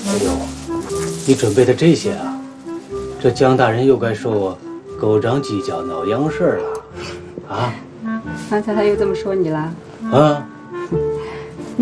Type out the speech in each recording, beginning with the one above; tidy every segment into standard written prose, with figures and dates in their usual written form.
哎呦，你准备的这些啊，这江大人又该说我狗长犄角闹央事了，啊？ 刚才他又这么说你了？ 啊？ 那，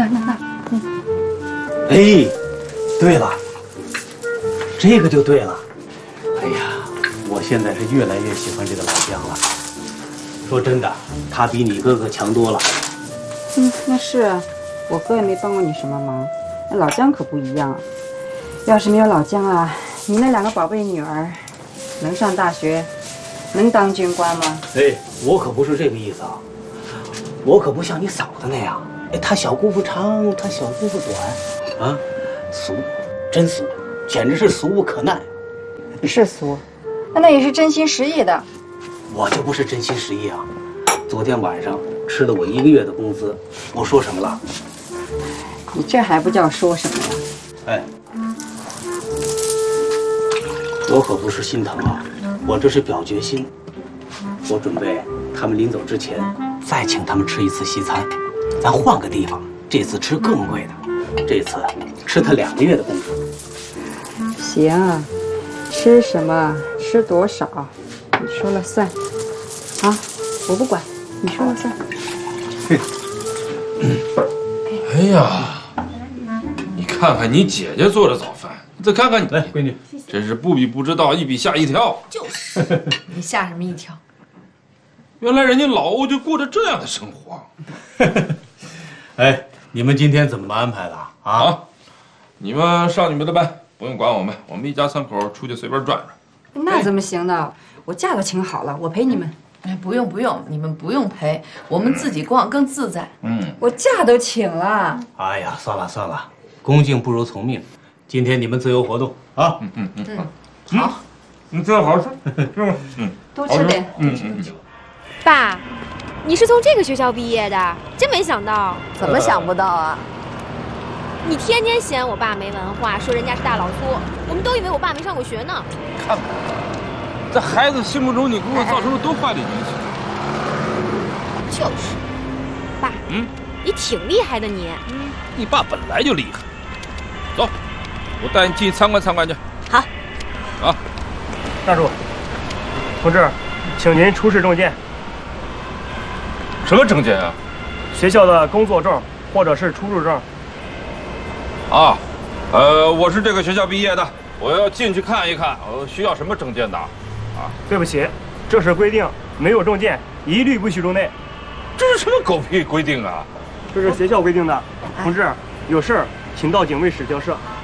哎，对了，这个就对了。哎呀，我现在是越来越喜欢这个老姜了。说真的，他比你哥哥强多了。 那是啊，我哥也没帮过你什么忙。那老姜可不一样，要是没有老姜啊，你那2个宝贝女儿能上大学，能当军官吗？ 哎，我可不是这个意思啊，我可不像你嫂子那样，哎，她小姑父长，她小姑父短，啊，俗，真俗，简直是俗不可耐。 是俗，那也是真心实意的。 我就不是真心实意啊！昨天晚上吃了我1个月的工资，我说什么了？ 你这还不叫说什么呀？ 哎，我可不是心疼啊，我这是表决心。我准备他们临走之前再请他们吃一次西餐，咱换个地方，这次吃更贵的，这次吃他2个月的工资。 行，吃什么吃多少，你说了算。啊，我不管，你说了算。 哎呀，你看看你姐姐做的早饭，你再看看你， 来，闺女， 真是不比不知道，一比吓一跳。 就是，你吓什么一跳？ 原来人家老欧就过着这样的生活。 哎，你们今天怎么安排的啊？ 你们上你们的班，不用管我们，我们一家3口出去随便转转。 那怎么行呢？我假都请好了，我陪你们。 哎，不用，你们不用陪，我们自己逛更自在。 我假都请了。 哎呀，算了，恭敬不如从命。今天你们自由活动啊。 好， 你最好好吃， 多吃点。 爸，你是从这个学校毕业的，真没想到。 怎么想不到啊？ 你天天嫌我爸没文化，说人家是大老粗，我们都以为我爸没上过学呢。 看看，在孩子心目中，你给我造成了多坏的影响。 就是，爸，你挺厉害的你。 你爸本来就厉害。走，我带你进去参观参观去。 好。 啊， 站住！同志，请您出示证件。 什么证件啊？ 学校的工作证或者是出入证。 啊，我是这个学校毕业的，我要进去看一看，需要什么证件的？啊， 对不起，这是规定，没有证件一律不许入内。 这是什么狗屁规定啊？ 这是学校规定的。同志，有事请到警卫室交涉。